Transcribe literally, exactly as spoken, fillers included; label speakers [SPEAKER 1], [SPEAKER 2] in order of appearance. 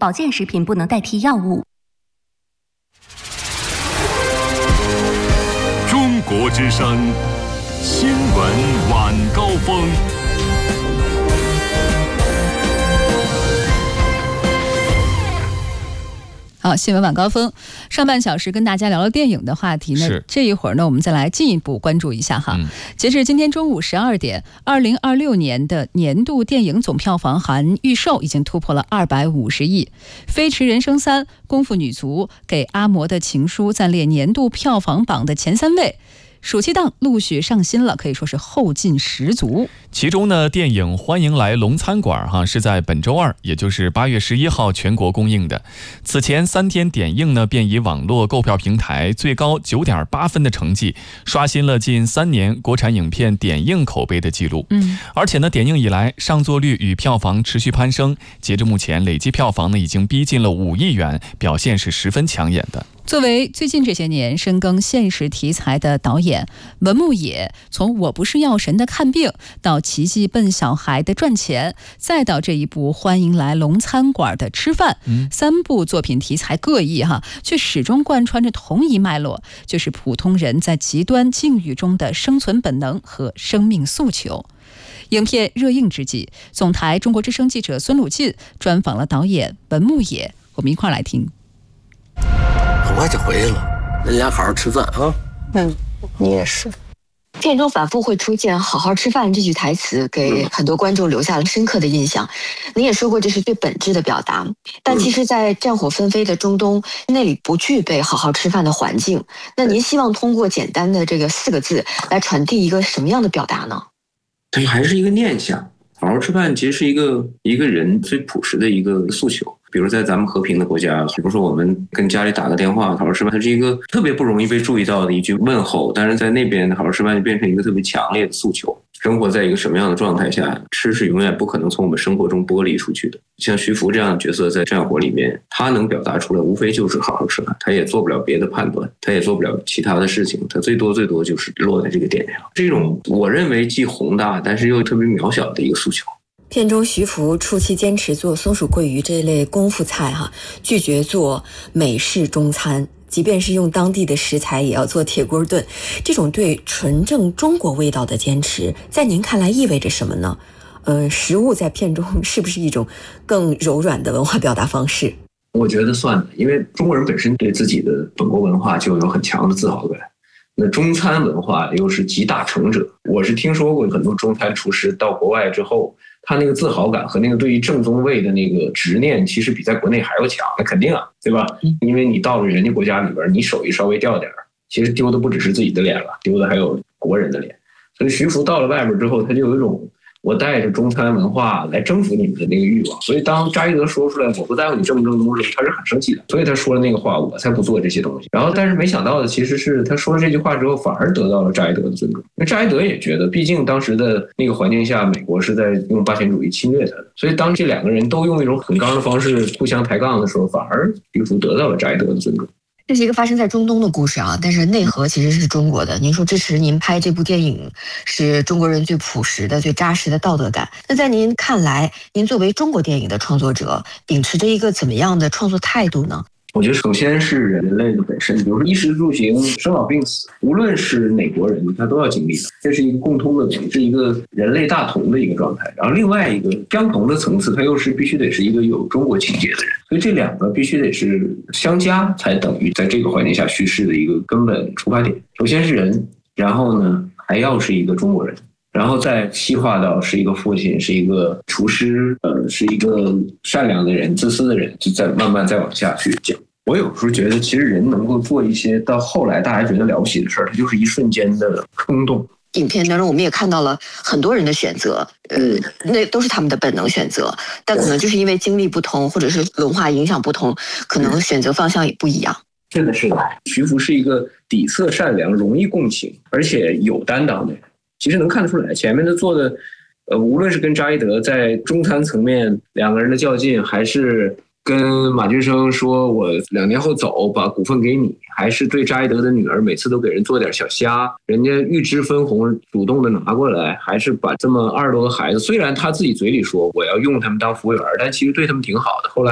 [SPEAKER 1] 保健食品不能代替药物。
[SPEAKER 2] 中国之声新闻晚高峰。
[SPEAKER 3] 好，新闻晚高峰，上半小时跟大家聊了电影的话题呢，这一会儿呢，我们再来进一步关注一下哈。嗯、截至今天中午十二点，二零二六年的年度电影总票房含预售已经突破了二百五十亿，《飞驰人生三》、《功夫女足》、《给阿嬷的情书》暂列年度票房榜的前三位。暑期档陆续上新了，可以说是后劲十足。
[SPEAKER 4] 其中呢，电影《欢迎来龙餐馆》哈是在本周二，也就是八月十一号全国公映的。此前三天点映呢，便以网络购票平台最高九点八分的成绩，刷新了近三年国产影片点映口碑的记录。嗯，而且呢，点映以来上座率与票房持续攀升，截至目前累计票房呢已经逼近了五亿元，表现是十分抢眼的。
[SPEAKER 3] 作为最近这些年深耕现实题材的导演，文牧野从我不是药神的看病，到奇迹笨小孩的赚钱，再到这一部欢迎来龙餐馆的吃饭，嗯、三部作品题材各异哈，却始终贯穿着同一脉络，就是普通人在极端境遇中的生存本能和生命诉求。影片热映之际，总台中国之声记者孙鲁进专访了导演文牧野，我们一块儿来听。
[SPEAKER 5] 很快就回来了，人家好好吃饭啊。
[SPEAKER 6] 嗯，你也是。片中反复会出现"好好吃饭"这句台词，给很多观众留下了深刻的印象。您也说过这是最本质的表达，但其实在战火纷飞的中东，那里不具备好好吃饭的环境。那您希望通过简单的这个四个字来传递一个什么样的表达呢？
[SPEAKER 7] 它还是一个念想。好好吃饭其实是一个一个人最朴实的一个诉求。比如在咱们和平的国家，比如说我们跟家里打个电话好好吃饭，它是一个特别不容易被注意到的一句问候，但是在那边好好吃饭就变成一个特别强烈的诉求。生活在一个什么样的状态下，吃是永远不可能从我们生活中剥离出去的。像徐福这样的角色在战火里面，他能表达出来无非就是好好吃饭，他也做不了别的判断，他也做不了其他的事情，他最多最多就是落在这个点上。这种我认为既宏大但是又特别渺小的一个诉求。
[SPEAKER 6] 片中徐福初期坚持做松鼠桂鱼这类功夫菜哈，拒绝做美式中餐，即便是用当地的食材也要做铁锅炖。这种对纯正中国味道的坚持，在您看来意味着什么呢？呃，食物在片中是不是一种更柔软的文化表达方式？
[SPEAKER 7] 我觉得算的，因为中国人本身对自己的本国文化就有很强的自豪感。那中餐文化又是集大成者，我是听说过很多中餐厨师到国外之后，他那个自豪感和那个对于正宗味的那个执念，其实比在国内还要强。那肯定啊，对吧？因为你到了人家国家里边，你手艺稍微掉点儿，其实丢的不只是自己的脸了，丢的还有国人的脸。所以徐福到了外边之后，他就有一种我带着中餐文化来征服你们的那个欲望。所以当扎伊德说出来我不在乎你正不正宗的时候，他是很生气的。所以他说了那个话，我才不做这些东西。然后但是没想到的其实是他说了这句话之后，反而得到了扎伊德的尊重。因为扎伊德也觉得，毕竟当时的那个环境下，美国是在用霸权主义侵略他的。所以当这两个人都用一种很刚的方式互相抬杠的时候，反而徐福得到了扎伊德的尊重。
[SPEAKER 6] 这是一个发生在中东的故事啊，但是内核其实是中国的。您说支持您拍这部电影是中国人最朴实的、最扎实的道德感。那在您看来，您作为中国电影的创作者，秉持着一个怎么样的创作态度呢？
[SPEAKER 7] 我觉得首先是人类的本身，比如说衣食住行、生老病死，无论是哪国人，他都要经历的，这是一个共通的，是一个人类大同的一个状态。然后另外一个相同的层次，它又是必须得是一个有中国情节的人，所以这两个必须得是相加，才等于在这个环境下叙事的一个根本出发点。首先是人，然后呢还要是一个中国人。然后再细化到是一个父亲，是一个厨师，呃，是一个善良的人、自私的人，就再慢慢再往下去讲。我有时候觉得，其实人能够做一些到后来大家觉得了不起的事儿，它就是一瞬间的冲动。
[SPEAKER 6] 影片当中，我们也看到了很多人的选择，呃，那都是他们的本能选择，但可能就是因为经历不同，或者是文化影响不同，可能选择方向也不一样。
[SPEAKER 7] 是的，是的。徐福是一个底色善良、容易共情，而且有担当的人。其实能看得出来，前面的做的，呃，无论是跟扎伊德在中餐层面两个人的较劲，还是跟马俊生说我两年后走，把股份给你，还是对扎伊德的女儿每次都给人做点小虾，人家预知分红主动的拿过来，还是把这么二十多个孩子，虽然他自己嘴里说我要用他们当服务员，但其实对他们挺好的。后来